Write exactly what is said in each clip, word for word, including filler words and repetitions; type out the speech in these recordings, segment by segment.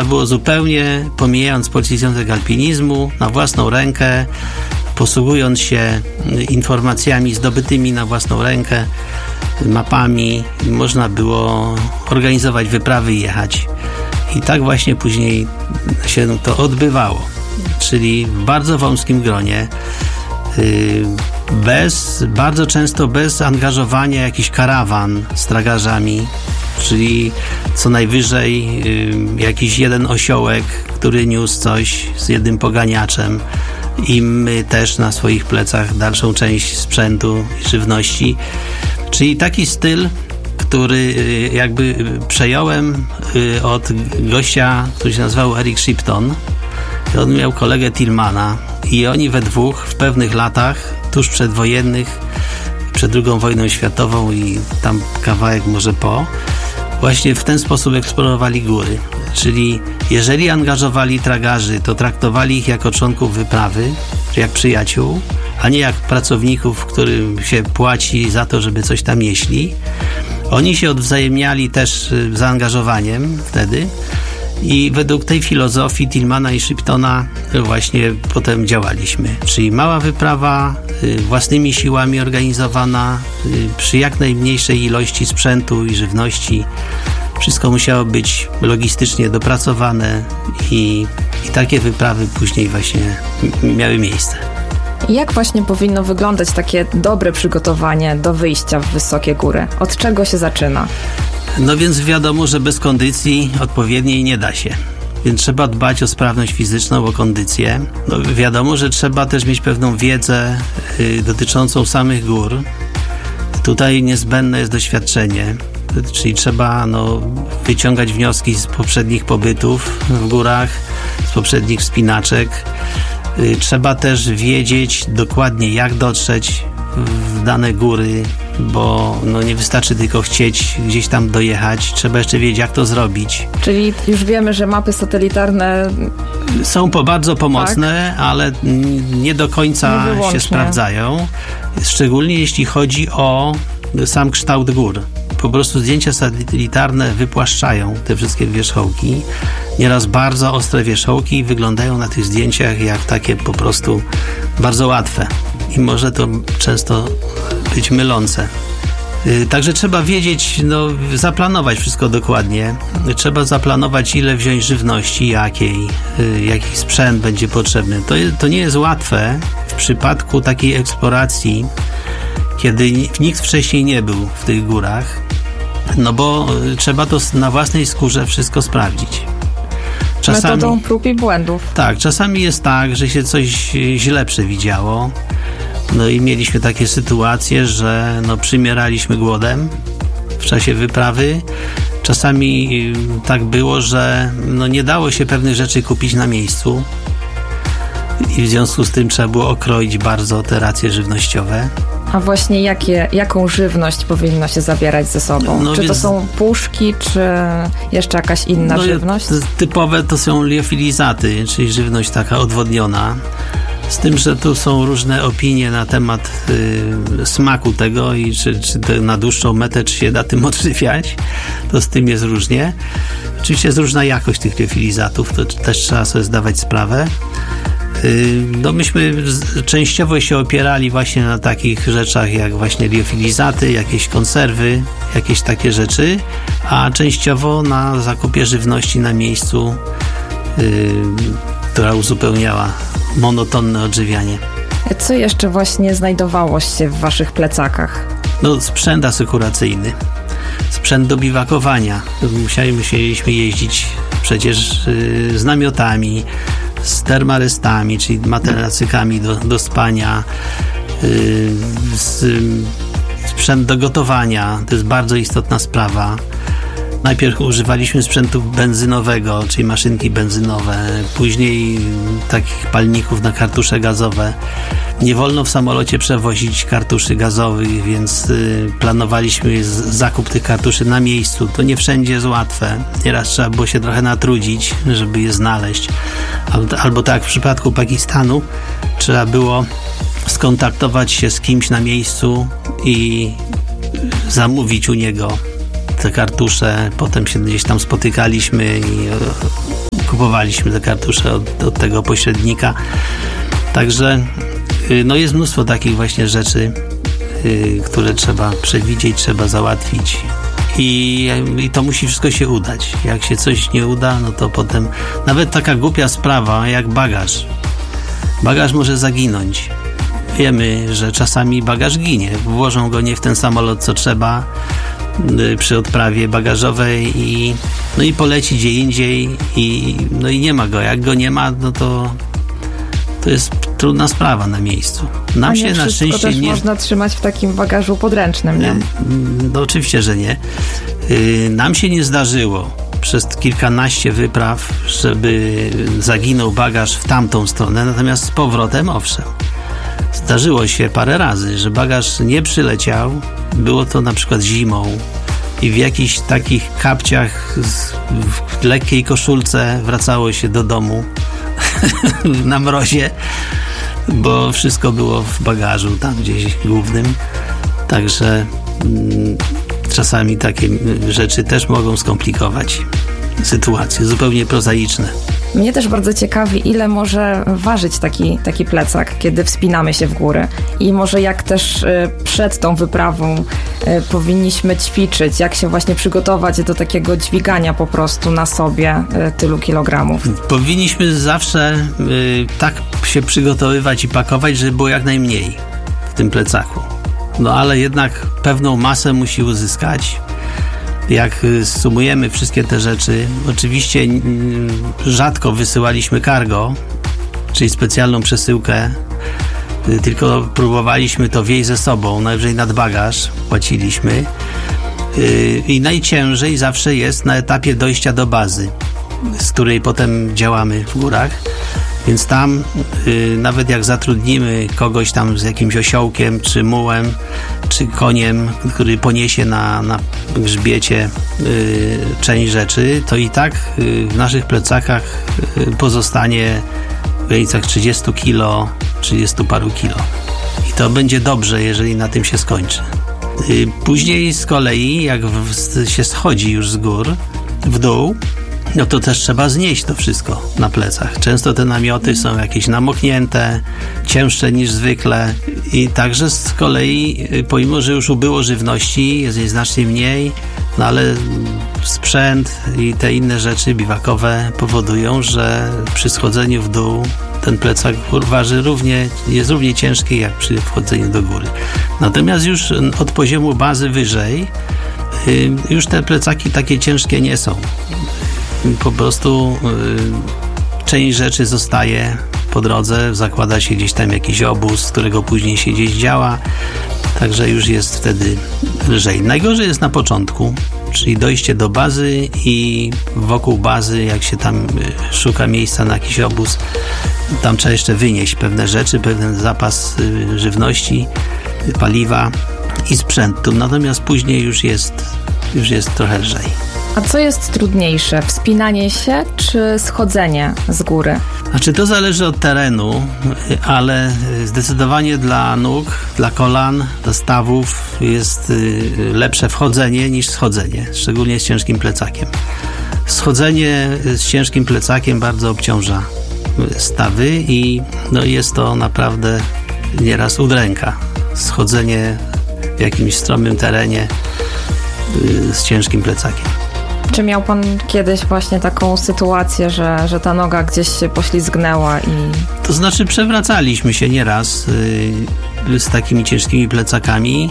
można było zupełnie, pomijając Polski Związek Alpinizmu, na własną rękę, posługując się informacjami zdobytymi na własną rękę, mapami, można było organizować wyprawy i jechać. I tak właśnie później się to odbywało. Czyli w bardzo wąskim gronie, bez, bardzo często bez angażowania jakichś karawan z tragarzami, czyli co najwyżej jakiś jeden osiołek, który niósł coś z jednym poganiaczem i my też na swoich plecach dalszą część sprzętu i żywności. Czyli taki styl, który jakby przejąłem od gościa, który się nazywał Eric Shipton. On miał kolegę Tillmana i oni we dwóch w pewnych latach, tuż przedwojennych, przed drugą wojną światową i tam kawałek może po, właśnie w ten sposób eksplorowali góry. Czyli jeżeli angażowali tragarzy, to traktowali ich jako członków wyprawy, jak przyjaciół, a nie jak pracowników, którym się płaci za to, żeby coś tam nieśli. Oni się odwzajemniali też zaangażowaniem wtedy i według tej filozofii Tillmana i Shiptona właśnie potem działaliśmy. Czyli mała wyprawa, własnymi siłami organizowana, przy jak najmniejszej ilości sprzętu i żywności. Wszystko musiało być logistycznie dopracowane i, i takie wyprawy później właśnie miały miejsce. Jak właśnie powinno wyglądać takie dobre przygotowanie do wyjścia w wysokie góry? Od czego się zaczyna? No więc wiadomo, że bez kondycji odpowiedniej nie da się. Więc trzeba dbać o sprawność fizyczną, o kondycję. No wiadomo, że trzeba też mieć pewną wiedzę y, dotyczącą samych gór. Tutaj niezbędne jest doświadczenie, czyli trzeba no, wyciągać wnioski z poprzednich pobytów w górach, z poprzednich wspinaczek. Y, trzeba też wiedzieć dokładnie, jak dotrzeć w dane góry, bo no nie wystarczy tylko chcieć gdzieś tam dojechać, trzeba jeszcze wiedzieć, jak to zrobić. Czyli już wiemy, że mapy satelitarne są po bardzo pomocne, tak, ale nie do końca nie się sprawdzają, szczególnie jeśli chodzi o sam kształt gór. Po prostu zdjęcia satelitarne wypłaszczają te wszystkie wierzchołki. Nieraz bardzo ostre wierzchołki wyglądają na tych zdjęciach jak takie po prostu bardzo łatwe. I może to często być mylące. Także trzeba wiedzieć, no, zaplanować wszystko dokładnie. Trzeba zaplanować, ile wziąć żywności, jakiej, jaki sprzęt będzie potrzebny. To, to nie jest łatwe w przypadku takiej eksploracji, kiedy nikt wcześniej nie był w tych górach, no bo trzeba to na własnej skórze wszystko sprawdzić. Czasami, metodą prób i błędów. Tak, czasami jest tak, że się coś źle przewidziało. No i mieliśmy takie sytuacje, że no, przymieraliśmy głodem w czasie wyprawy. Czasami tak było, że no, nie dało się pewnych rzeczy kupić na miejscu i w związku z tym trzeba było okroić bardzo te racje żywnościowe. A właśnie jakie, jaką żywność powinno się zabierać ze sobą? No czy więc, to są puszki, czy jeszcze jakaś inna no, żywność? Typowe to są liofilizaty, czyli żywność taka odwodniona. Z tym, że tu są różne opinie na temat y, smaku tego i czy, czy to na dłuższą metę, czy się da tym odżywiać. To z tym jest różnie. Oczywiście jest różna jakość tych liofilizatów, to też trzeba sobie zdawać sprawę. Y, no myśmy z, częściowo się opierali właśnie na takich rzeczach jak właśnie liofilizaty, jakieś konserwy, jakieś takie rzeczy, a częściowo na zakupie żywności na miejscu, y, która uzupełniała monotonne odżywianie. Co jeszcze właśnie znajdowało się w waszych plecakach? No, sprzęt asekuracyjny, sprzęt do biwakowania. Musieliśmy jeździć przecież y, z namiotami, z termarystami, czyli materacykami do, do spania, y, z, y, sprzęt do gotowania. To jest bardzo istotna sprawa. Najpierw używaliśmy sprzętu benzynowego, czyli maszynki benzynowe, później takich palników na kartusze gazowe. Nie wolno w samolocie przewozić kartuszy gazowych, więc y, planowaliśmy z, zakup tych kartuszy na miejscu. To nie wszędzie jest łatwe. Nieraz trzeba było się trochę natrudzić, żeby je znaleźć. Albo, albo tak, w przypadku Pakistanu trzeba było skontaktować się z kimś na miejscu i zamówić u niego te kartusze, potem się gdzieś tam spotykaliśmy i kupowaliśmy te kartusze od, od tego pośrednika. Także no jest mnóstwo takich właśnie rzeczy, yy, które trzeba przewidzieć, trzeba załatwić i, i to musi wszystko się udać. Jak się coś nie uda, no to potem nawet taka głupia sprawa jak bagaż. Bagaż może zaginąć. Wiemy, że czasami bagaż ginie. Włożą go nie w ten samolot, co trzeba yy, przy odprawie bagażowej i, no i poleci gdzie indziej i, no i nie ma go. Jak go nie ma, no to to jest trudna sprawa na miejscu. Nam A nie się na szczęście też nie można trzymać w takim bagażu podręcznym, nie? No oczywiście, że nie. Nam się nie zdarzyło przez kilkanaście wypraw, żeby zaginął bagaż w tamtą stronę, natomiast z powrotem owszem. Zdarzyło się parę razy, że bagaż nie przyleciał. Było to na przykład zimą i w jakichś takich kapciach w lekkiej koszulce wracało się do domu na mrozie, bo wszystko było w bagażu tam gdzieś głównym. Także mm, czasami takie rzeczy też mogą skomplikować sytuacje zupełnie prozaiczne. Mnie też bardzo ciekawi, ile może ważyć taki, taki plecak, kiedy wspinamy się w górę. I może jak też przed tą wyprawą powinniśmy ćwiczyć, jak się właśnie przygotować do takiego dźwigania po prostu na sobie tylu kilogramów. Powinniśmy zawsze y, tak się przygotowywać i pakować, żeby było jak najmniej w tym plecaku. No ale jednak pewną masę musi uzyskać. Jak sumujemy wszystkie te rzeczy, oczywiście rzadko wysyłaliśmy cargo, czyli specjalną przesyłkę, tylko próbowaliśmy to wieźć ze sobą, najwyżej nad bagaż płaciliśmy i najciężej zawsze jest na etapie dojścia do bazy, z której potem działamy w górach. Więc tam y, nawet jak zatrudnimy kogoś tam z jakimś osiołkiem, czy mułem, czy koniem, który poniesie na, na grzbiecie y, część rzeczy, to i tak y, w naszych plecakach y, pozostanie w granicach trzydzieści kilo, trzydzieści paru kilo. I to będzie dobrze, jeżeli na tym się skończy. Y, później z kolei, jak w, się schodzi już z gór w dół, no to też trzeba znieść to wszystko na plecach. Często te namioty są jakieś namoknięte, cięższe niż zwykle i także z kolei, pomimo że już ubyło żywności, jest jej znacznie mniej, no ale sprzęt i te inne rzeczy biwakowe powodują, że przy schodzeniu w dół ten plecak waży równie, jest równie ciężki jak przy wchodzeniu do góry. Natomiast już od poziomu bazy wyżej już te plecaki takie ciężkie nie są. Po prostu y, część rzeczy zostaje po drodze, zakłada się gdzieś tam jakiś obóz, z którego później się gdzieś działa, także już jest wtedy lżej. Najgorzej jest na początku, czyli dojście do bazy i wokół bazy, jak się tam y, szuka miejsca na jakiś obóz, tam trzeba jeszcze wynieść pewne rzeczy, pewien zapas y, żywności, y, paliwa i sprzętu, natomiast później już jest, już jest trochę lżej. A co jest trudniejsze? Wspinanie się czy schodzenie z góry? Znaczy to zależy od terenu, ale zdecydowanie dla nóg, dla kolan, dla stawów jest lepsze wchodzenie niż schodzenie, szczególnie z ciężkim plecakiem. Schodzenie z ciężkim plecakiem bardzo obciąża stawy i no jest to naprawdę nieraz udręka. Schodzenie w jakimś stromym terenie z ciężkim plecakiem. Czy miał pan kiedyś właśnie taką sytuację, że, że ta noga gdzieś się poślizgnęła i... To znaczy przewracaliśmy się nieraz yy, z takimi ciężkimi plecakami.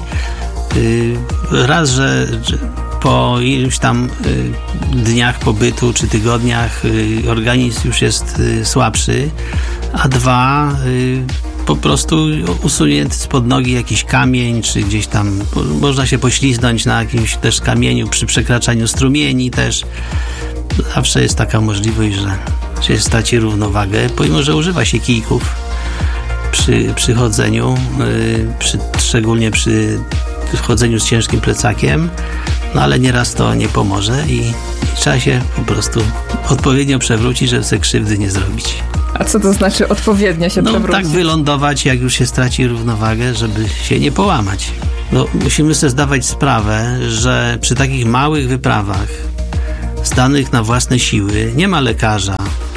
Yy, raz, że, że po iluś tam yy, dniach pobytu czy tygodniach yy, organizm już jest yy, słabszy, a dwa... Yy, po prostu usunięty spod nogi jakiś kamień, czy gdzieś tam można się pośliznąć na jakimś też kamieniu przy przekraczaniu strumieni też. Zawsze jest taka możliwość, że się straci równowagę, pomimo że używa się kijków przy, przy chodzeniu, yy, przy, szczególnie przy chodzeniu z ciężkim plecakiem, no ale nieraz to nie pomoże i, i trzeba się po prostu odpowiednio przewrócić, żeby sobie krzywdy nie zrobić. A co to znaczy odpowiednio się no, przewrócić? Tak wylądować, jak już się straci równowagę, żeby się nie połamać. No, musimy sobie zdawać sprawę, że przy takich małych wyprawach, zdanych na własne siły, nie ma lekarza,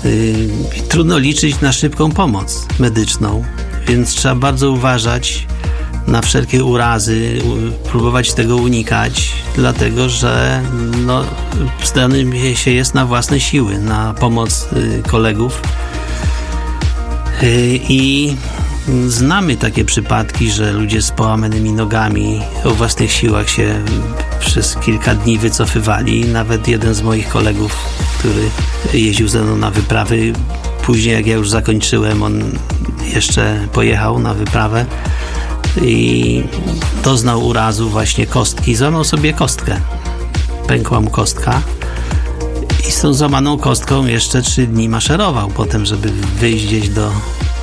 Trudno liczyć na szybką pomoc medyczną, więc trzeba bardzo uważać na wszelkie urazy, próbować tego unikać, dlatego że no, zdanym się jest na własne siły, na pomoc kolegów. I znamy takie przypadki, że ludzie z połamanymi nogami o własnych siłach się przez kilka dni wycofywali. Nawet jeden z moich kolegów, który jeździł ze mną na wyprawy, później jak ja już zakończyłem, on jeszcze pojechał na wyprawę i doznał urazu właśnie kostki. Złamał sobie kostkę. Pękła mu kostka i z tą złamaną kostką jeszcze trzy dni maszerował potem, żeby wyjść gdzieś do,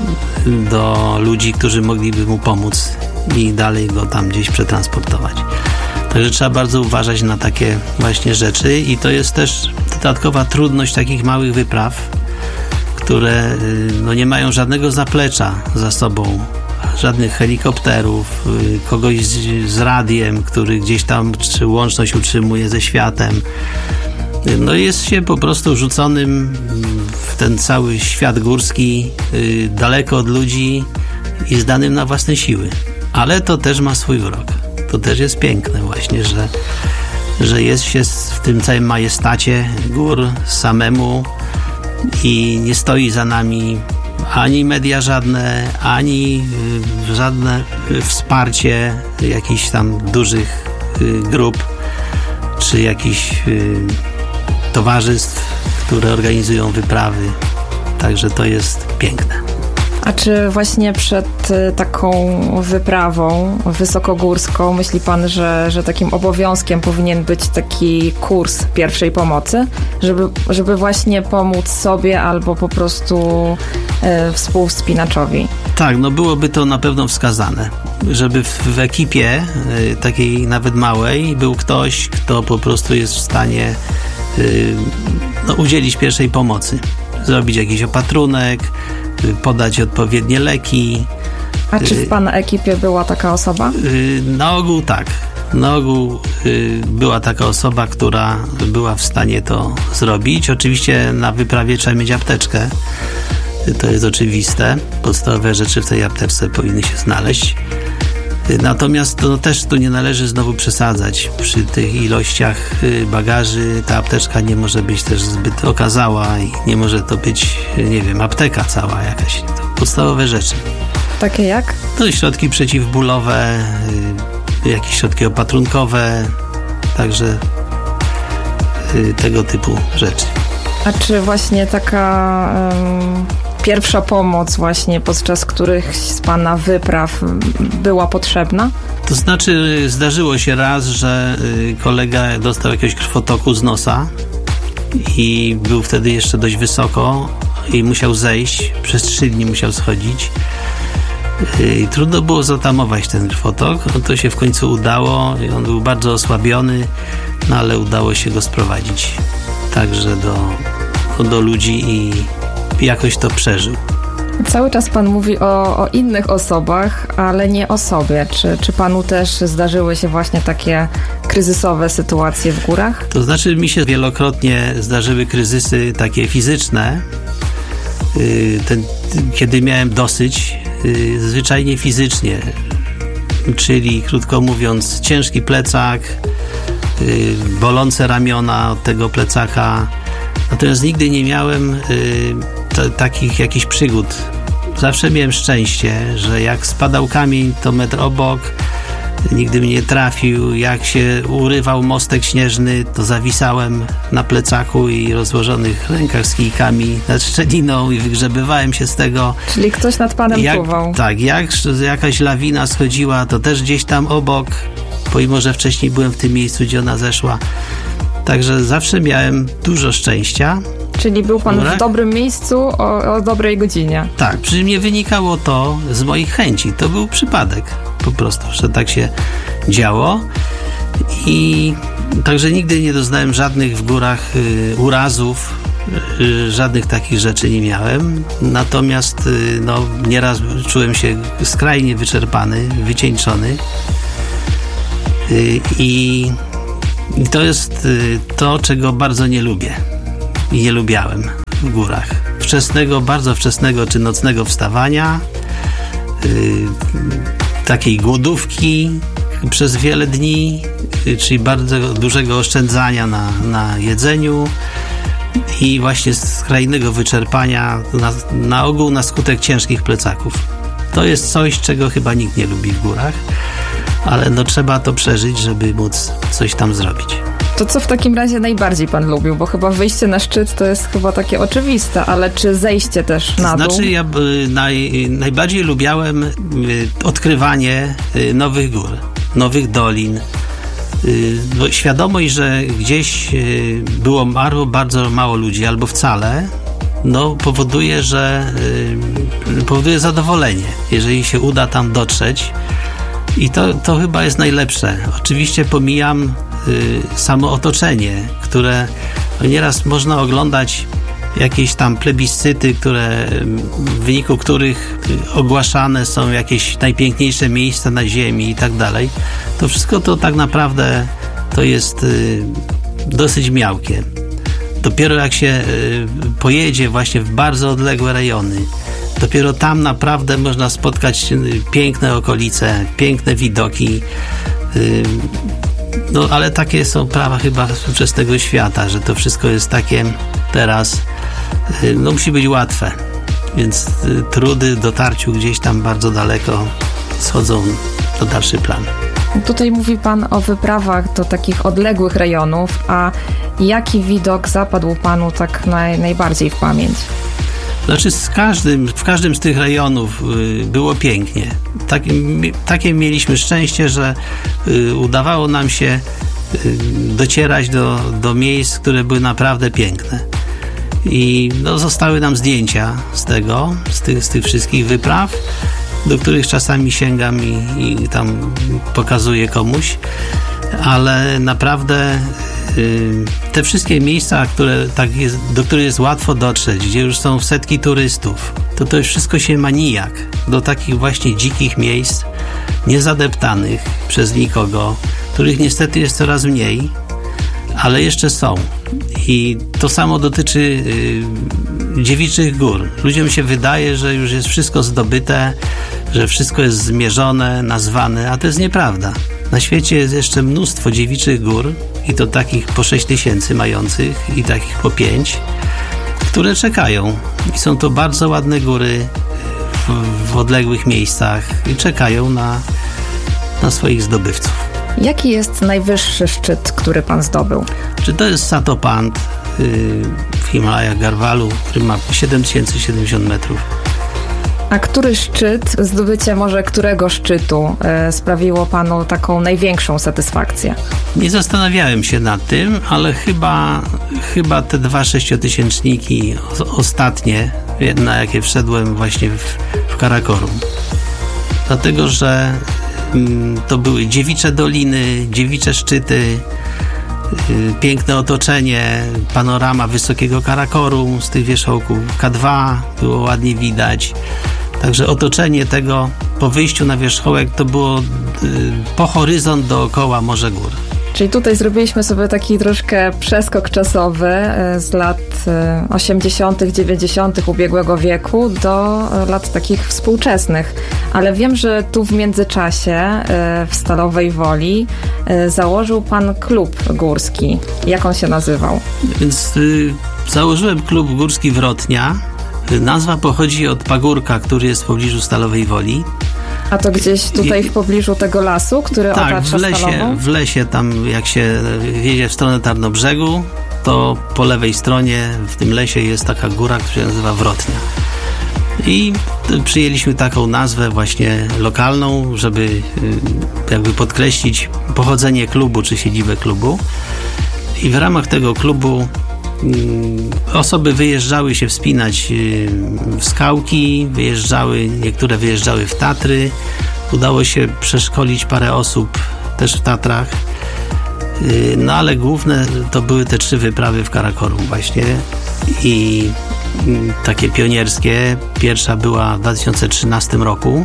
do ludzi, którzy mogliby mu pomóc i dalej go tam gdzieś przetransportować. Także trzeba bardzo uważać na takie właśnie rzeczy i to jest też dodatkowa trudność takich małych wypraw, które no, nie mają żadnego zaplecza za sobą, żadnych helikopterów, kogoś z, z radiem, który gdzieś tam czy łączność utrzymuje ze światem. No jest się po prostu rzuconym w ten cały świat górski, daleko od ludzi i zdanym na własne siły. Ale to też ma swój urok. To też jest piękne właśnie, że, że jest się w tym całym majestacie gór samemu i nie stoi za nami ani media żadne, ani y, żadne y, wsparcie jakichś tam dużych y, grup czy jakichś y, towarzystw, które organizują wyprawy. Także to jest piękne. A czy właśnie przed taką wyprawą wysokogórską myśli pan, że, że takim obowiązkiem powinien być taki kurs pierwszej pomocy, żeby, żeby właśnie pomóc sobie albo po prostu e, współwspinaczowi? Tak, no byłoby to na pewno wskazane, żeby w, w ekipie e, takiej nawet małej był ktoś, kto po prostu jest w stanie e, no, udzielić pierwszej pomocy, zrobić jakiś opatrunek, podać odpowiednie leki. A czy w pana ekipie była taka osoba? Na ogół tak. Na ogół była taka osoba, która była w stanie to zrobić. Oczywiście na wyprawie trzeba mieć apteczkę. To jest oczywiste. Podstawowe rzeczy w tej apteczce powinny się znaleźć. Natomiast to też tu nie należy znowu przesadzać. Przy tych ilościach bagaży ta apteczka nie może być też zbyt okazała i nie może to być, nie wiem, apteka cała jakaś. To podstawowe rzeczy. Takie jak? No środki przeciwbólowe, jakieś środki opatrunkowe, także tego typu rzeczy. A czy właśnie taka um, pierwsza pomoc właśnie podczas których z pana wypraw była potrzebna? To znaczy zdarzyło się raz, że kolega dostał jakiegoś krwotoku z nosa i był wtedy jeszcze dość wysoko i musiał zejść, przez trzy dni musiał schodzić. I trudno było zatamować ten krwotok, no to się w końcu udało i on był bardzo osłabiony, no ale udało się go sprowadzić także do, do ludzi i jakoś to przeżył. Cały czas pan mówi o, o innych osobach, ale nie o sobie. Czy, czy panu też zdarzyły się właśnie takie kryzysowe sytuacje w górach? To znaczy mi się wielokrotnie zdarzyły kryzysy takie fizyczne, ten, kiedy miałem dosyć, zwyczajnie fizycznie, czyli krótko mówiąc ciężki plecak, bolące ramiona od tego plecaka. Natomiast nigdy nie miałem y, t- takich jakichś przygód. Zawsze miałem szczęście, że jak spadał kamień, to metr obok, nigdy mnie nie trafił. Jak się urywał mostek śnieżny, to zawisałem na plecaku i rozłożonych rękach z kijkami nad szczeliną i wygrzebywałem się z tego. Czyli ktoś nad panem jak, czuwał. Tak, jak jakaś lawina schodziła, to też gdzieś tam obok, pomimo że wcześniej byłem w tym miejscu, gdzie ona zeszła. Także zawsze miałem dużo szczęścia. Czyli był pan w dobrym miejscu o, o dobrej godzinie. Tak, przy czym nie wynikało to z moich chęci. To był przypadek po prostu, że tak się działo. I także nigdy nie doznałem żadnych w górach y, urazów, y, żadnych takich rzeczy nie miałem. Natomiast y, no, nieraz czułem się skrajnie wyczerpany, wycieńczony. Y, I I to jest to, czego bardzo nie lubię i nie lubiałem. w górach. Wczesnego, bardzo wczesnego czy nocnego wstawania, yy, takiej głodówki przez wiele dni, yy, czyli bardzo dużego oszczędzania na, na jedzeniu i właśnie skrajnego wyczerpania na, na ogół na skutek ciężkich plecaków. To jest coś, czego chyba nikt nie lubi w górach, ale no trzeba to przeżyć, żeby móc coś tam zrobić. To co w takim razie najbardziej pan lubił? Bo chyba wyjście na szczyt to jest chyba takie oczywiste, ale czy zejście też na dół? Znaczy ja naj, najbardziej lubiałem odkrywanie nowych gór, nowych dolin. Bo świadomość, że gdzieś było bardzo, bardzo mało ludzi albo wcale, no powoduje, że powoduje zadowolenie, jeżeli się uda tam dotrzeć. I to, to chyba jest najlepsze. Oczywiście pomijam y, samo otoczenie, które nieraz można oglądać jakieś tam plebiscyty, które, w wyniku których ogłaszane są jakieś najpiękniejsze miejsca na ziemi i tak dalej. To wszystko to tak naprawdę to jest y, dosyć miałkie. Dopiero jak się y, pojedzie właśnie w bardzo odległe rejony, dopiero tam naprawdę można spotkać piękne okolice, piękne widoki. No ale takie są prawa chyba współczesnego świata, że to wszystko jest takie teraz, no musi być łatwe. Więc trudy dotarciu gdzieś tam bardzo daleko schodzą do dalszy plan. Tutaj mówi pan o wyprawach do takich odległych rejonów, a jaki widok zapadł panu tak naj, najbardziej w pamięć? Znaczy z każdym, w każdym z tych rejonów y, było pięknie. Tak, mi, takie mieliśmy szczęście, że y, udawało nam się y, docierać do, do miejsc, które były naprawdę piękne. I no, zostały nam zdjęcia z tego, z tych, z tych wszystkich wypraw, do których czasami sięgam i, i tam pokazuję komuś, ale naprawdę te wszystkie miejsca, które tak jest, do których jest łatwo dotrzeć, gdzie już są setki turystów, to to już wszystko się ma nijak do takich właśnie dzikich miejsc, niezadeptanych przez nikogo, których niestety jest coraz mniej, ale jeszcze są. I to samo dotyczy yy, dziewiczych gór. Ludziom się wydaje, że już jest wszystko zdobyte, że wszystko jest zmierzone, nazwane, a to jest nieprawda. Na świecie jest jeszcze mnóstwo dziewiczych gór i to takich po sześć tysięcy mających i takich po pięć, które czekają. I są to bardzo ładne góry w, w odległych miejscach i czekają na, na swoich zdobywców. Jaki jest najwyższy szczyt, który pan zdobył? Czy to jest Satopant yy, w Himalajach Garhwalu, który ma siedem tysięcy siedemdziesiąt metrów. A który szczyt, zdobycie może którego szczytu e, sprawiło panu taką największą satysfakcję? Nie zastanawiałem się nad tym, ale chyba, chyba te dwa sześciotysięczniki ostatnie, na jakie wszedłem właśnie w, w Karakorum. Dlatego, że mm, to były dziewicze doliny, dziewicze szczyty, yy, piękne otoczenie, panorama wysokiego Karakorum z tych wierzchołków. K dwa było ładnie widać. Także otoczenie tego po wyjściu na wierzchołek to było y, po horyzont dookoła Morze Gór. Czyli tutaj zrobiliśmy sobie taki troszkę przeskok czasowy y, z lat y, osiemdziesiątych, dziewięćdziesiątych ubiegłego wieku do y, lat takich współczesnych. Ale wiem, że tu w międzyczasie y, w Stalowej Woli y, założył pan klub górski. Jak on się nazywał? Więc y, założyłem klub górski Wrotnia. Nazwa pochodzi od pagórka, który jest w pobliżu Stalowej Woli. A to gdzieś tutaj w pobliżu tego lasu, który tak, otacza w lesie, Stalową? w lesie, tam jak się jedzie w stronę Tarnobrzegu, to po lewej stronie w tym lesie jest taka góra, która się nazywa Wrotnia. I przyjęliśmy taką nazwę właśnie lokalną, żeby jakby podkreślić pochodzenie klubu, czy siedzibę klubu. I w ramach tego klubu osoby wyjeżdżały się wspinać w skałki, wyjeżdżały, niektóre wyjeżdżały w Tatry. Udało się przeszkolić parę osób też w Tatrach. No ale główne to były te trzy wyprawy w Karakorum właśnie i takie pionierskie. Pierwsza była w dwa tysiące trzynastym roku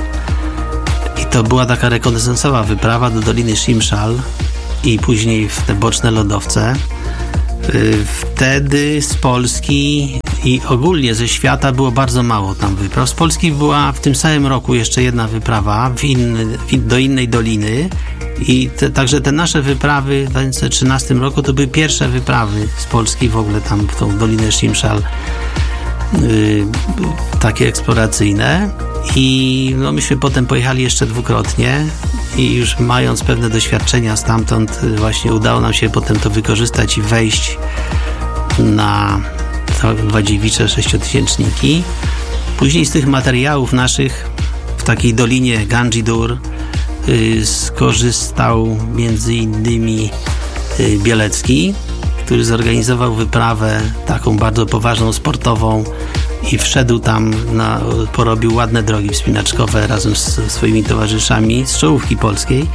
i to była taka rekonesansowa wyprawa do Doliny Shimshal i później w te boczne lodowce. Wtedy z Polski i ogólnie ze świata było bardzo mało tam wypraw. Z Polski była w tym samym roku jeszcze jedna wyprawa w inny, w, do innej doliny i te, także te nasze wyprawy w dwa tysiące trzynastym roku to były pierwsze wyprawy z Polski w ogóle tam w tą Dolinę Shimshal, yy, takie eksploracyjne i no, myśmy potem pojechali jeszcze dwukrotnie i już mając pewne doświadczenia stamtąd właśnie udało nam się potem to wykorzystać i wejść na dwa dziewicze sześciotysięczniki. Później z tych materiałów naszych w takiej dolinie Ganjidur y, skorzystał między innymi y, Bielecki, który zorganizował wyprawę taką bardzo poważną, sportową i wszedł tam, na, porobił ładne drogi wspinaczkowe razem z swoimi towarzyszami z czołówki polskiej.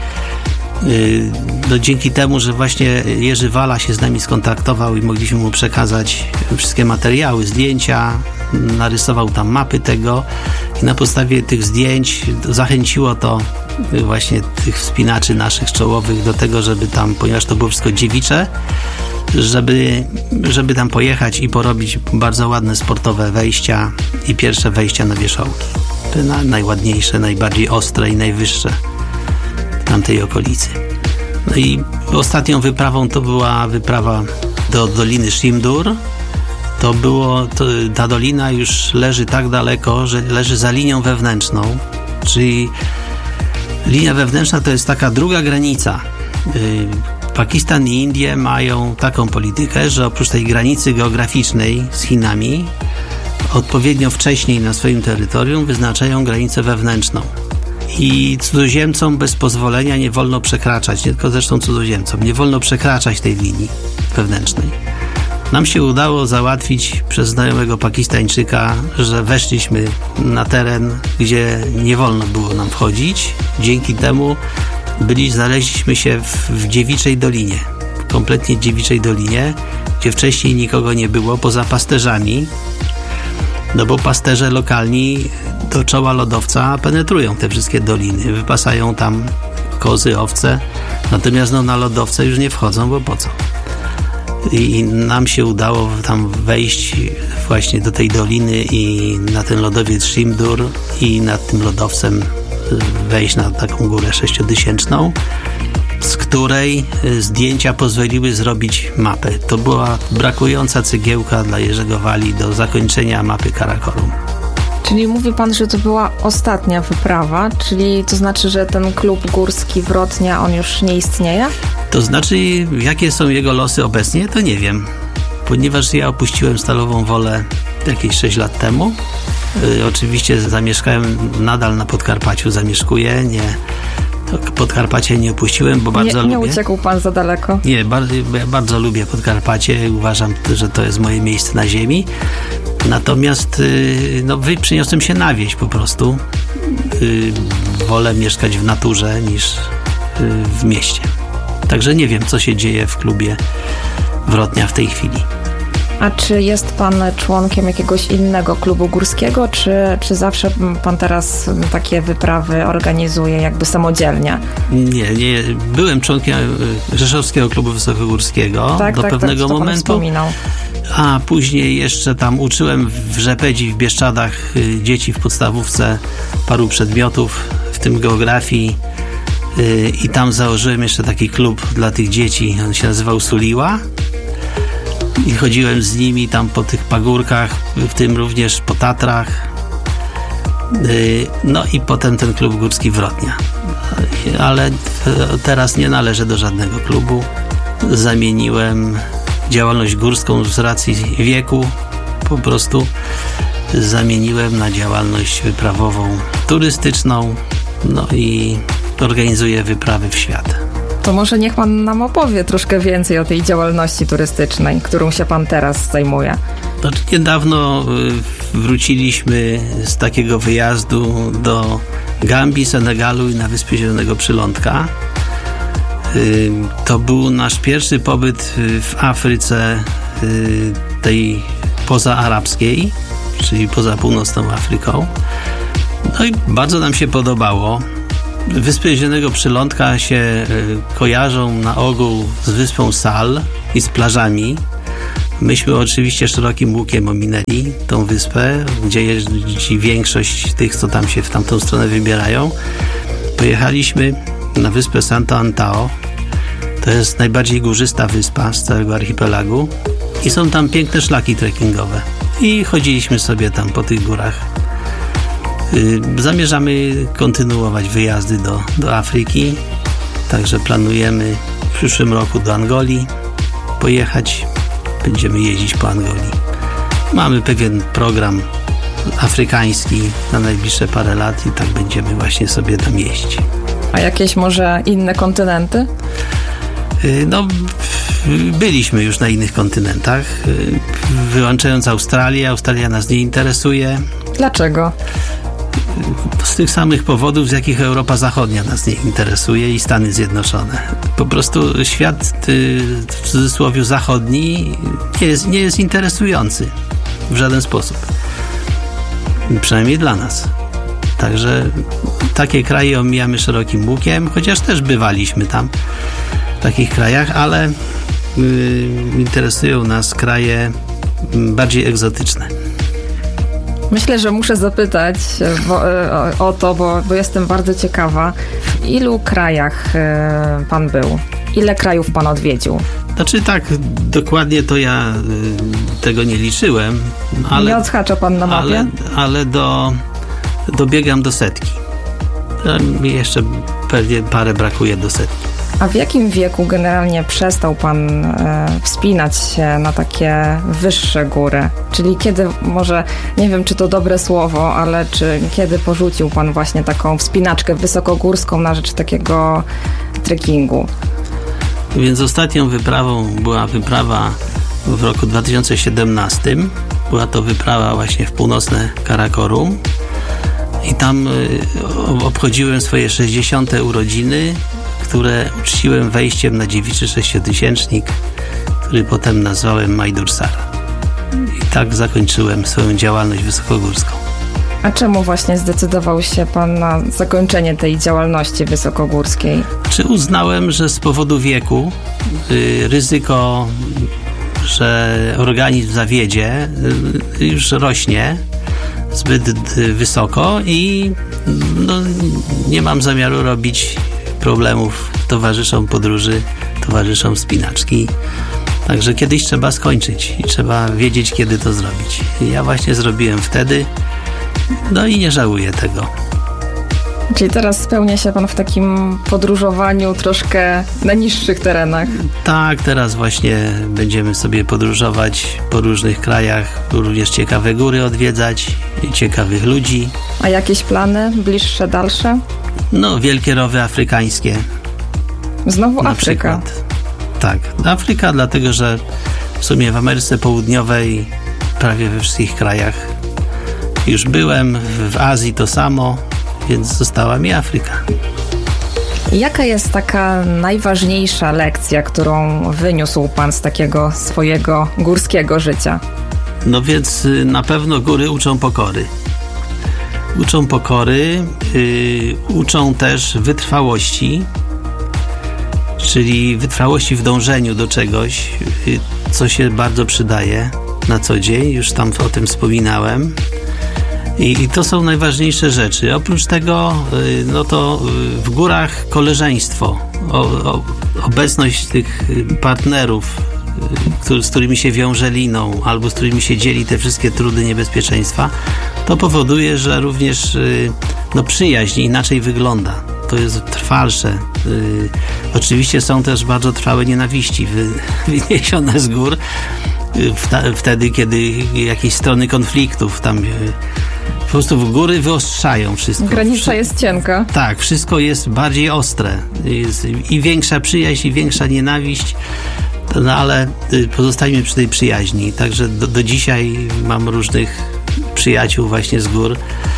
No, dzięki temu, że właśnie Jerzy Wala się z nami skontaktował i mogliśmy mu przekazać wszystkie materiały, zdjęcia, narysował tam mapy tego i na podstawie tych zdjęć zachęciło to właśnie tych wspinaczy naszych czołowych do tego, żeby tam, ponieważ to było wszystko dziewicze, żeby, żeby tam pojechać i porobić bardzo ładne sportowe wejścia i pierwsze wejścia na wierzchołki. Te na, najładniejsze, najbardziej ostre i najwyższe tamtej okolicy. No i ostatnią wyprawą to była wyprawa do Doliny Shimdur. To było, to, ta dolina już leży tak daleko, że leży za linią wewnętrzną, czyli linia wewnętrzna to jest taka druga granica. Yy, Pakistan i Indie mają taką politykę, że oprócz tej granicy geograficznej z Chinami odpowiednio wcześniej na swoim terytorium wyznaczają granicę wewnętrzną. I cudzoziemcom bez pozwolenia nie wolno przekraczać, nie tylko zresztą cudzoziemcom, nie wolno przekraczać tej linii wewnętrznej. Nam się udało załatwić przez znajomego Pakistańczyka, że weszliśmy na teren, gdzie nie wolno było nam wchodzić. Dzięki temu byli, znaleźliśmy się w, w dziewiczej dolinie, kompletnie dziewiczej dolinie, gdzie wcześniej nikogo nie było, poza pasterzami, no bo pasterze lokalni do czoła lodowca penetrują te wszystkie doliny, wypasają tam kozy, owce, natomiast no, na lodowce już nie wchodzą, bo po co? I nam się udało tam wejść właśnie do tej doliny i na ten lodowiec Shimdur i nad tym lodowcem wejść na taką górę sześciotysięczną, z której zdjęcia pozwoliły zrobić mapę. To była brakująca cegiełka dla Jerzego Wali do zakończenia mapy Karakorum. Czyli mówi pan, że to była ostatnia wyprawa, czyli to znaczy, że ten klub górski Wrotnia, on już nie istnieje? To znaczy, jakie są jego losy obecnie, to nie wiem. Ponieważ ja opuściłem Stalową Wolę jakieś sześć lat temu. Yy, oczywiście zamieszkałem nadal na Podkarpaciu, zamieszkuję, nie... Podkarpacie nie opuściłem, bo bardzo nie, lubię. Nie uciekł pan za daleko? Nie, bardzo, ja bardzo lubię Podkarpacie i uważam, że to jest moje miejsce na ziemi. Natomiast no, przyniosłem się na wieś po prostu. Wolę mieszkać w naturze niż w mieście. Także nie wiem, co się dzieje w klubie Wrotnia w tej chwili. A czy jest pan członkiem jakiegoś innego klubu górskiego, czy, czy zawsze pan teraz takie wyprawy organizuje jakby samodzielnie? Nie, nie. Byłem członkiem Rzeszowskiego Klubu Wysokogórskiego tak, do tak, pewnego tak, momentu. A później jeszcze tam uczyłem w Rzepedzi, w Bieszczadach dzieci w podstawówce paru przedmiotów, w tym geografii. I tam założyłem jeszcze taki klub dla tych dzieci. On się nazywał Suliła. I chodziłem z nimi tam po tych pagórkach, w tym również po Tatrach. No i potem ten klub górski Wrotnia. Ale teraz nie należę do żadnego klubu. Zamieniłem działalność górską z racji wieku. Po prostu zamieniłem na działalność wyprawową, turystyczną. No i organizuję wyprawy w świat. To może niech pan nam opowie troszkę więcej o tej działalności turystycznej, którą się pan teraz zajmuje. Znaczy, niedawno wróciliśmy z takiego wyjazdu do Gambii, Senegalu i na Wyspy Zielonego Przylądka. To był nasz pierwszy pobyt w Afryce tej pozaarabskiej, czyli poza północną Afryką. No i bardzo nam się podobało. Wyspy Zielonego Przylądka się kojarzą na ogół z wyspą Sal i z plażami. Myśmy oczywiście szerokim łukiem ominęli tą wyspę, gdzie jeździ większość tych, co tam się w tamtą stronę wybierają. Pojechaliśmy na wyspę Santo Antão. To jest najbardziej górzysta wyspa z całego archipelagu i są tam piękne szlaki trekkingowe. I chodziliśmy sobie tam po tych górach. Zamierzamy kontynuować wyjazdy do, do Afryki, także planujemy w przyszłym roku do Angolii pojechać. Będziemy jeździć po Angolii. Mamy pewien program afrykański na najbliższe parę lat i tak będziemy właśnie sobie tam jeździć. A jakieś może inne kontynenty? No, byliśmy już na innych kontynentach, wyłączając Australię. Australia nas nie interesuje. Dlaczego? Z tych samych powodów, z jakich Europa Zachodnia nas nie interesuje i Stany Zjednoczone. Po prostu świat, w cudzysłowie, zachodni nie jest, nie jest interesujący w żaden sposób. Przynajmniej dla nas. Także takie kraje omijamy szerokim łukiem, chociaż też bywaliśmy tam w takich krajach, ale yy, interesują nas kraje bardziej egzotyczne. Myślę, że muszę zapytać bo, o, o to, bo, bo jestem bardzo ciekawa. W ilu krajach y, pan był? Ile krajów pan odwiedził? Znaczy tak, dokładnie to ja y, tego nie liczyłem. Ale, nie odhacza pan na mapie? Ale, ale do, dobiegam do setki. Mi jeszcze pewnie parę brakuje do setki. A w jakim wieku generalnie przestał pan e, wspinać się na takie wyższe góry? Czyli kiedy, może, nie wiem czy to dobre słowo, ale czy kiedy porzucił pan właśnie taką wspinaczkę wysokogórską na rzecz takiego trekkingu? Więc ostatnią wyprawą była wyprawa w roku dwa tysiące siedemnastym. Była to wyprawa właśnie w północne Karakorum. I tam y, obchodziłem swoje sześćdziesiąte urodziny, które uczciłem wejściem na dziewiczy sześciotysięcznik, który potem nazwałem Majdursara. I tak zakończyłem swoją działalność wysokogórską. A czemu właśnie zdecydował się pan na zakończenie tej działalności wysokogórskiej? Czy uznałem, że z powodu wieku y, ryzyko, że organizm zawiedzie, y, już rośnie zbyt y, wysoko i no, nie mam zamiaru robić problemów towarzyszom podróży, towarzyszom wspinaczki. Także kiedyś trzeba skończyć i trzeba wiedzieć, kiedy to zrobić. Ja właśnie zrobiłem wtedy, no i nie żałuję tego. Czyli teraz spełnia się pan w takim podróżowaniu troszkę na niższych terenach. Tak, teraz właśnie będziemy sobie podróżować po różnych krajach, również ciekawe góry odwiedzać, ciekawych ludzi. A jakieś plany bliższe, dalsze? No, wielkie rowy afrykańskie. Znowu na Afryka. Przykład. Tak, Afryka, dlatego że w sumie w Ameryce Południowej prawie we wszystkich krajach już byłem, w Azji to samo, więc została mi Afryka. Jaka jest taka najważniejsza lekcja, którą wyniósł pan z takiego swojego górskiego życia? No więc na pewno góry uczą pokory. Uczą pokory, yy, uczą też wytrwałości, czyli wytrwałości w dążeniu do czegoś, yy, co się bardzo przydaje na co dzień, już tam o tym wspominałem. I, i to są najważniejsze rzeczy. Oprócz tego, yy, no to yy, w górach koleżeństwo, o, o, obecność tych partnerów, z którymi się wiąże liną, albo z którymi się dzieli te wszystkie trudy, niebezpieczeństwa, to powoduje, że również no, przyjaźń inaczej wygląda. To jest trwalsze. Oczywiście są też bardzo trwałe nienawiści wyniesione z gór wtedy, kiedy jakieś strony konfliktów tam po prostu w góry wyostrzają wszystko. Granica jest cienka. Tak, wszystko jest bardziej ostre. Jest i większa przyjaźń, i większa nienawiść. No ale pozostajmy przy tej przyjaźni. Także do, do dzisiaj mam różnych przyjaciół właśnie z gór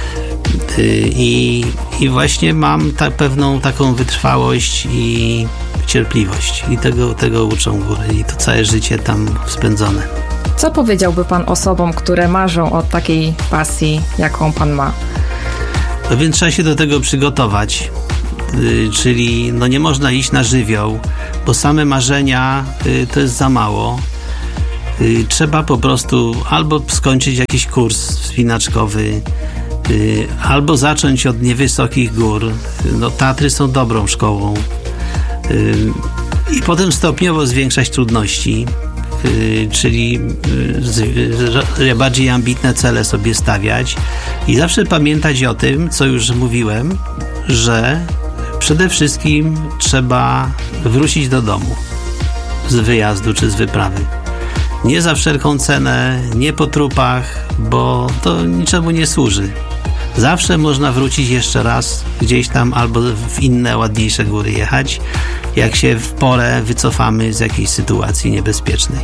i, i właśnie mam ta, pewną taką wytrwałość i cierpliwość. I tego, tego uczą góry. I to całe życie tam spędzone. Co powiedziałby pan osobom, które marzą o takiej pasji, jaką pan ma? No więc trzeba się do tego przygotować. Yy, czyli no nie można iść na żywioł, bo same marzenia yy, to jest za mało. y, trzeba po prostu albo skończyć jakiś kurs wspinaczkowy, y, albo zacząć od niewysokich gór. No, Tatry są dobrą szkołą. Y, I potem stopniowo zwiększać trudności, y, czyli y, bardziej ambitne cele sobie stawiać i zawsze pamiętać o tym, co już mówiłem, że przede wszystkim trzeba wrócić do domu z wyjazdu czy z wyprawy. Nie za wszelką cenę, nie po trupach, bo to niczemu nie służy. Zawsze można wrócić jeszcze raz gdzieś tam albo w inne, ładniejsze góry jechać, jak się w porę wycofamy z jakiejś sytuacji niebezpiecznej.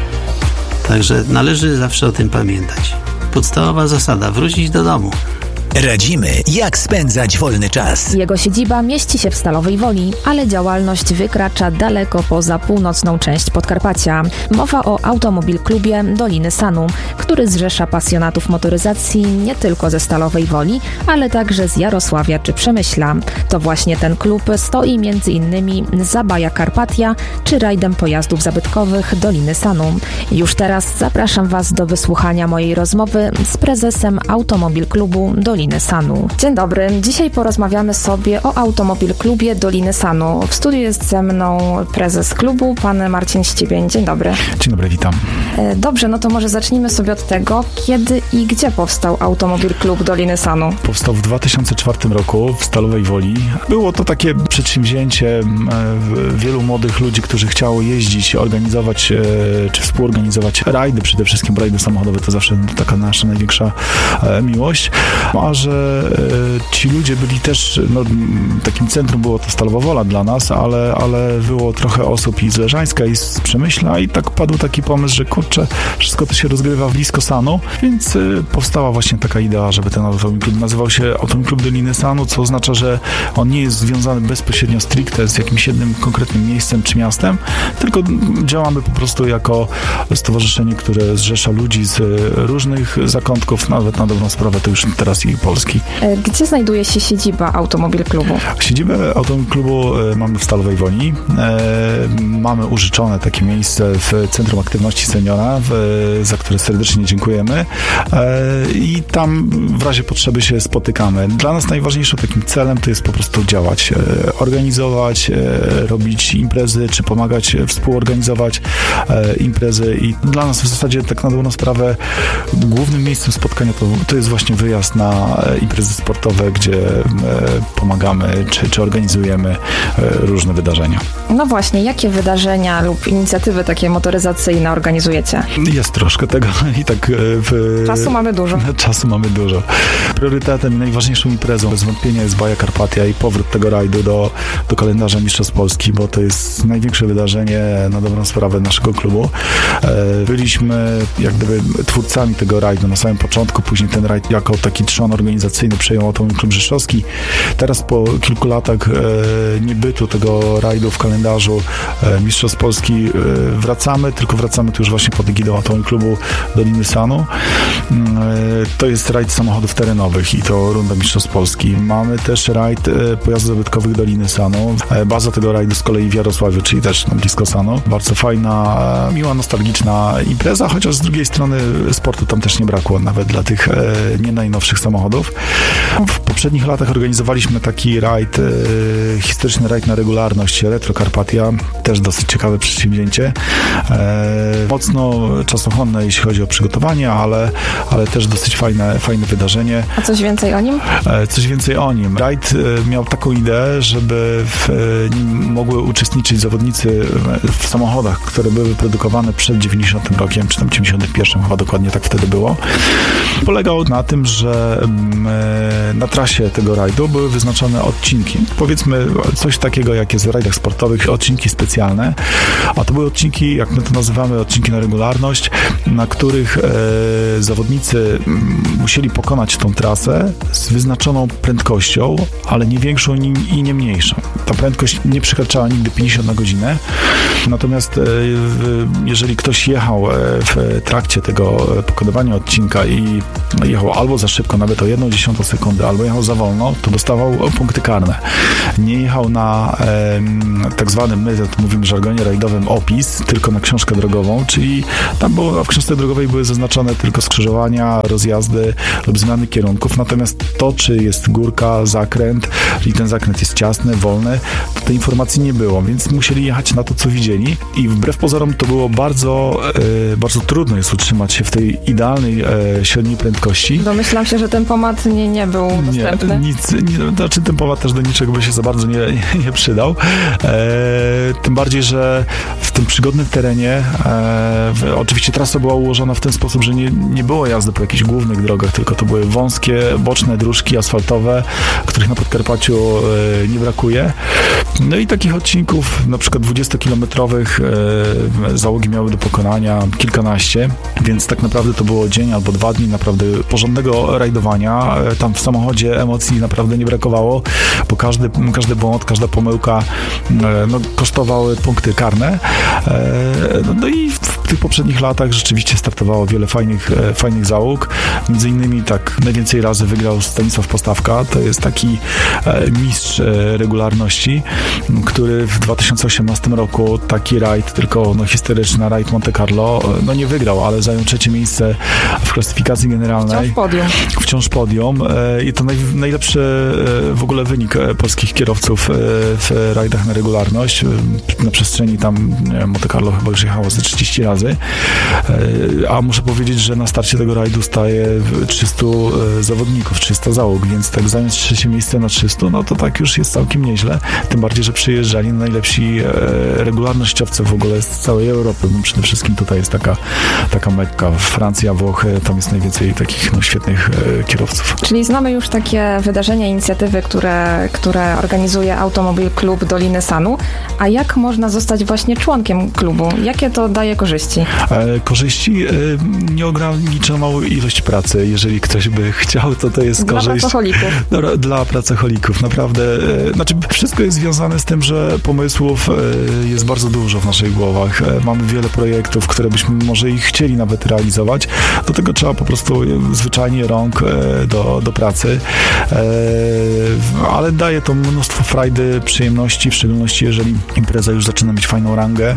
Także należy zawsze o tym pamiętać. Podstawowa zasada: wrócić do domu. Radzimy, jak spędzać wolny czas. Jego siedziba mieści się w Stalowej Woli, ale działalność wykracza daleko poza północną część Podkarpacia. Mowa o Automobil Klubie Doliny Sanu, który zrzesza pasjonatów motoryzacji nie tylko ze Stalowej Woli, ale także z Jarosławia czy Przemyśla. To właśnie ten klub stoi między innymi za Baja Karpatia czy rajdem pojazdów zabytkowych Doliny Sanu. Już teraz zapraszam Was do wysłuchania mojej rozmowy z prezesem Automobil Klubu Doliny Sanu. Dzień dobry. Dzisiaj porozmawiamy sobie o Automobil Klubie Doliny Sanu. W studiu jest ze mną prezes klubu, pan Marcin Ściebień. Dzień dobry. Dzień dobry, witam. Dobrze, no to może zacznijmy sobie od tego, kiedy i gdzie powstał Automobil Klub Doliny Sanu. Powstał w dwa tysiące czwartym roku w Stalowej Woli. Było to takie przedsięwzięcie wielu młodych ludzi, którzy chciało jeździć, organizować czy współorganizować rajdy, przede wszystkim rajdy samochodowe, to zawsze taka nasza największa miłość. A że e, ci ludzie byli też, no, takim centrum było to Stalowa Wola dla nas, ale, ale było trochę osób i z Leżańska, i z Przemyśla, i tak padł taki pomysł, że kurczę, wszystko to się rozgrywa blisko Sanu, więc e, powstała właśnie taka idea, żeby ten Automobil Klub nazywał się Automobil Klub Doliny Sanu, co oznacza, że on nie jest związany bezpośrednio stricte z jakimś jednym konkretnym miejscem czy miastem, tylko działamy po prostu jako stowarzyszenie, które zrzesza ludzi z różnych zakątków, nawet na dobrą sprawę to już teraz i Polski. Gdzie znajduje się siedziba Automobil Klubu? Siedzibę Automobil Klubu mamy w Stalowej Woli. Mamy użyczone takie miejsce w Centrum Aktywności Seniora, za które serdecznie dziękujemy. I tam w razie potrzeby się spotykamy. Dla nas najważniejszym takim celem to jest po prostu działać, organizować, robić imprezy, czy pomagać współorganizować imprezy. I dla nas w zasadzie tak na dobrą sprawę głównym miejscem spotkania to, to jest właśnie wyjazd na imprezy sportowe, gdzie e, pomagamy czy, czy organizujemy e, różne wydarzenia. No właśnie, jakie wydarzenia lub inicjatywy takie motoryzacyjne organizujecie? Jest troszkę tego i tak... W, czasu mamy dużo. Czasu mamy dużo. Priorytetem i najważniejszą imprezą bez wątpienia jest Baja Karpatia i powrót tego rajdu do, do kalendarza Mistrzostw Polski, bo to jest największe wydarzenie na dobrą sprawę naszego klubu. E, byliśmy jak gdyby twórcami tego rajdu na samym początku, później ten rajd jako taki trzon organizacyjny przejął Automobil Klub Rzeszowski. Teraz po kilku latach e, niebytu tego rajdu w kalendarzu e, Mistrzostw Polski e, wracamy, tylko wracamy tu już właśnie pod egidą Automobil Klubu Doliny Sanu. E, to jest rajd samochodów terenowych i to runda Mistrzostw Polski. Mamy też rajd e, pojazdów zabytkowych Doliny Sanu. E, baza tego rajdu z kolei w Jarosławiu, czyli też no, blisko Sanu. Bardzo fajna, e, miła, nostalgiczna impreza, chociaż z drugiej strony sportu tam też nie brakło, nawet dla tych e, nie najnowszych samochodów. W poprzednich latach organizowaliśmy taki rajd, e, historyczny rajd na regularność Retro Karpatia, też dosyć ciekawe przedsięwzięcie. E, mocno czasochłonne, jeśli chodzi o przygotowanie, ale, ale też dosyć fajne, fajne wydarzenie. A coś więcej o nim? E, coś więcej o nim. Rajd e, miał taką ideę, żeby w e, nim mogły uczestniczyć zawodnicy w samochodach, które były produkowane przed dziewięćdziesiątym rokiem, czy tam dziewięćdziesiątym pierwszym, chyba dokładnie tak wtedy było. Polegał na tym, że e, na trasie tego rajdu były wyznaczone odcinki. Powiedzmy coś takiego, jak jest w rajdach sportowych, odcinki specjalne, a to były odcinki, jak my to nazywamy, odcinki na regularność, na których e, zawodnicy musieli pokonać tą trasę z wyznaczoną prędkością, ale nie większą i nie mniejszą. Ta prędkość nie przekraczała nigdy pięćdziesiąt na godzinę, natomiast e, jeżeli ktoś jechał w trakcie tego pokonywania odcinka i jechał albo za szybko, nawet o jedną dziesiątą sekundy, albo jechał za wolno, to dostawał punkty karne. Nie jechał na e, tak zwanym, my to mówimy w żargonie rajdowym, opis, tylko na książkę drogową, czyli tam było, w książce drogowej były zaznaczone tylko skrzyżowania, rozjazdy lub zmiany kierunków, natomiast to, czy jest górka, zakręt, czyli ten zakręt jest ciasny, wolny, to tej informacji nie było, więc musieli jechać na to, co widzieli i wbrew pozorom to było bardzo, e, bardzo trudno jest utrzymać się w tej idealnej e, średniej prędkości. Domyślam się, że tempomat nie, nie był dostępny. Nie, nic, nie, znaczy tempomat też do niczego by się za bardzo nie, nie, nie przydał. E, tym bardziej, że w tym przygodnym terenie e, w, oczywiście trasa była ułożona w ten sposób, że nie, nie było jazdy po jakichś głównych drogach, tylko to były wąskie, boczne dróżki asfaltowe, których na Podkarpaciu e, nie brakuje. No i takich odcinków, na przykład dwudziestokilometrowych e, załogi miały do pokonania kilkanaście, więc tak naprawdę to było dzień albo dwa dni naprawdę porządnego rajdowania. E, tam w samochodzie emocji naprawdę nie brakowało, bo każdy, każdy błąd, każda pomyłka e, no, kosztowały punkty karne. E, no i w tych poprzednich latach rzeczywiście startowało wiele fajnych, e, fajnych załóg. Między innymi tak najwięcej razy wygrał Stanisław Postawka. To jest taki e, mistrz e, regularności, który w dwa tysiące osiemnastym roku taki rajd, tylko no, historyczny rajd Monte Carlo, no nie wygrał, ale zajął trzecie miejsce w klasyfikacji generalnej. Wciąż podium. Wciąż podium. E, I to naj, najlepszy e, w ogóle wynik e, polskich kierowców e, w rajdach na regularność. E, na przestrzeni tam nie, Monte Carlo chyba już jechało ze trzydzieści razy. E, a muszę powiedzieć, że na starcie tego rajdu staje trzystu e, zawodników, trzysta załóg, więc tak zająć trzecie miejsce na trzystu, no to tak już jest całkiem nieźle. Tym bardziej, że przyjeżdżali najlepsi e, regularnościowcy w ogóle z całej Europy. No przede wszystkim tutaj jest taka, taka Mekka. Francja, Włochy, tam jest najwięcej takich no, świetnych e, kierowców. Czyli znamy już takie wydarzenia, inicjatywy, które, które organizuje Automobil Klub Doliny Sanu. A jak można zostać właśnie członkiem klubu? Jakie to daje korzyści? E, korzyści? E, nieograniczoną ilość pracy. Jeżeli ktoś by chciał, to to jest dla korzyść. Dla pracocholików. Dla, dla pracocholików. Naprawdę. E, znaczy, wszystko jest związane z tym, że pomysłów e, jest bardzo dużo w naszych głowach. E, mamy wiele projektów, które byśmy może i chcieli nawet realizować. Do tego trzeba po prostu zwyczajnie rąk e, do, do pracy. E, ale daje to mnóstwo frajdy, przyjemności, w szczególności jeżeli impreza już zaczyna mieć fajną rangę.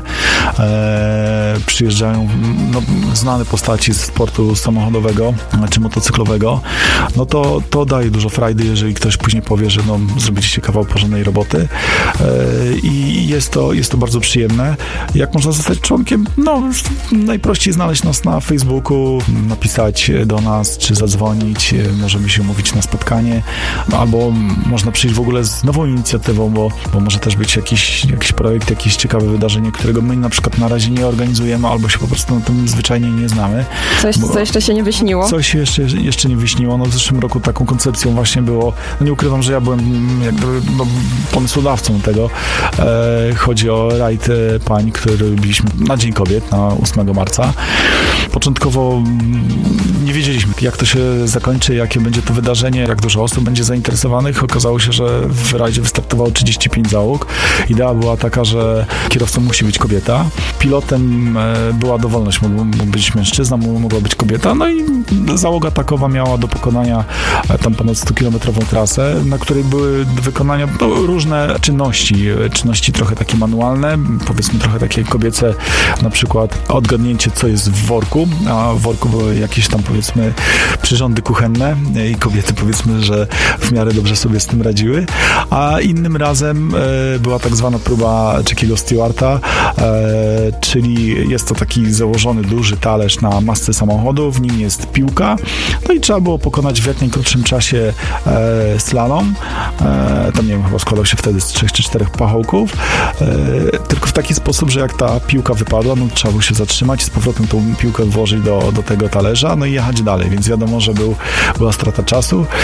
E, przyjeżdżają no, znane postaci z sportu samochodowego czy motocyklowego. No to, to daje dużo frajdy, jeżeli ktoś później powie, że no, zrobiliście kawał porządnej roboty. E, I jest to, jest to bardzo przyjemne. Jak można zostać członkiem? No, najprościej znaleźć nas na Facebooku, napisać do nas, czy zadzwonić, możemy się umówić na spotkanie, no, albo można przyjść w ogóle z nową inicjatywą, bo, bo może też być jakiś, jakiś projekt, jakieś ciekawe wydarzenie, którego my na przykład na razie nie organizujemy, albo się po prostu na tym zwyczajnie nie znamy. Coś, co jeszcze się nie wyśniło? Coś jeszcze, jeszcze nie wyśniło. No w zeszłym roku taką koncepcją właśnie było, no nie ukrywam, że ja byłem jak gdyby, no, pomysłodawcą tego. E, chodzi o rajd e, pań, który robiliśmy na Dzień Kobiet, na ósmego marca. Początkowo nie wiedzieliśmy, jak to się zakończy, jakie będzie to wydarzenie, jak dużo osób będzie zainteresowanych. Okazało się, że w rajdzie wystartowało trzydzieści pięć załóg. Idea była taka, że kierowcą musi być kobieta. Pilotem była dowolność, mógł, mógł być mężczyzna, mogła być kobieta. No i załoga takowa miała do pokonania tam ponad stukilometrową trasę, na której były do wykonania no, różne czynności. Czynności trochę takie manualne, powiedzmy trochę takie kobiece, na przykład odgadnięcie, co jest w worku, a w worku były jakieś tam powiedzmy przyrządy kuchenne i kobiety powiedzmy, że w miarę dobrze sobie z tym radziły, a innym razem e, była tak zwana próba Jackiego Stewarta, e, czyli jest to taki założony duży talerz na masce samochodu, w nim jest piłka, no i trzeba było pokonać w jak najkrótszym czasie e, slalom, e, tam nie wiem, chyba składał się wtedy z trzech czy czterech pachołków, e, tylko w taki sposób, że jak ta piłka wypadła, no trzeba było się zatrzymać, z powrotem tą piłkę włożyć do, do tego talerza, no i jechać dalej, więc wiadomo, że był, była strata czasu.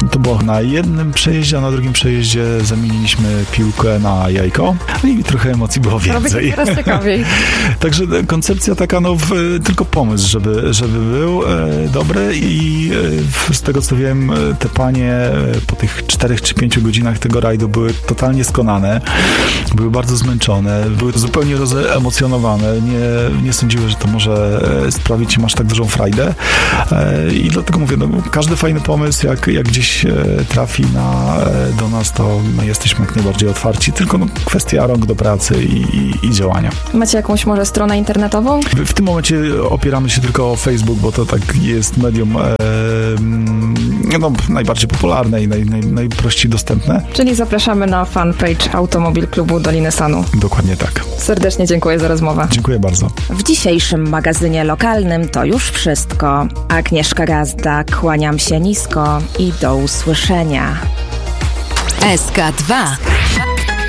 To było na jednym przejeździe, a na drugim przejeździe zamieniliśmy piłkę na jajko. No i trochę emocji było więcej. Teraz ciekawiej. Także koncepcja taka, no w, tylko pomysł, żeby, żeby był e, dobry i e, z tego co wiem, te panie e, po tych czterech czy pięciu godzinach tego rajdu były totalnie skonane, były bardzo zmęczone, były zupełnie rozemocjonowane, nie, nie sądziły, że to może sprawić im aż tak dużą frajdę e, i dlatego mówię, no, każdy fajny pomysł, jak, jak gdzieś e, trafi na, e, do nas, to my jesteśmy jak najbardziej otwarci, tylko no, kwestia rąk do pracy i, i, i działania. Macie jakąś może stronę internetową? W, w tym momencie opieramy się tylko o Facebook, bo to tak jest medium e, no, najbardziej popularne i naj, naj, najprościej dostępne. Czyli zapraszamy na fanpage Automobil Klubu Doliny Sanu. Dokładnie tak. Serdecznie dziękuję za rozmowę. Dziękuję bardzo. W dzisiejszym magazynie lokalnym to już wszystko. Agnieszka Gazda, kłaniam się nisko i do usłyszenia. S K dwa.